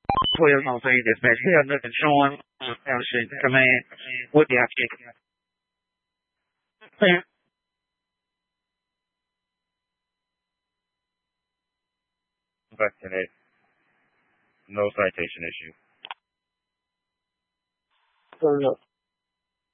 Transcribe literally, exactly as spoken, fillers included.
twelve on saying dispatch. Hell, nothing showing. Hell, shit. Command. What the actual? Back to that. No citation issue. Turn up.